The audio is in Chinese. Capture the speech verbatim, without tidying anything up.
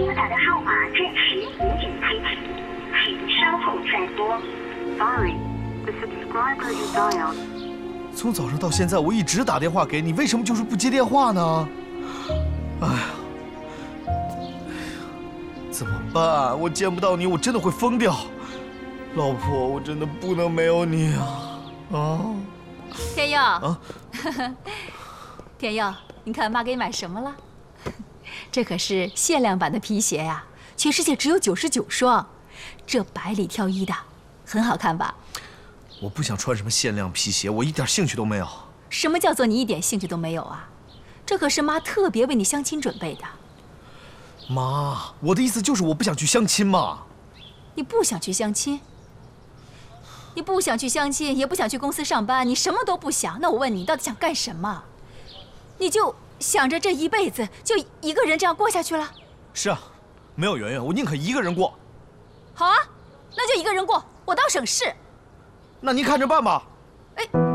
拨打的号码暂时无法接听，请稍后再拨。Sorry, the subscriber you dialed. 从早上到现在，我一直打电话给你，为什么就是不接电话呢？哎呀，怎么办？我见不到你，我真的会疯掉。老婆，我真的不能没有你啊！啊！ 天佑啊！ 天佑，你看妈给你买什么了？这可是限量版的皮鞋呀，全世界只有九十九双，这百里挑一的，很好看吧？ 我不想穿什么限量皮鞋，我一点兴趣都没有。 什么叫做你一点兴趣都没有啊？这可是妈特别为你相亲准备的。 妈，我的意思就是我不想去相亲嘛。 你不想去相亲？你不想去相亲，也不想去公司上班，你什么都不想。那我问你，你到底想干什么？你就想着这一辈子就一个人这样过下去了？ 是啊，没有圆圆，我宁可一个人过。 好啊，那就一个人过，我当省事。 那您看着办吧。 哎。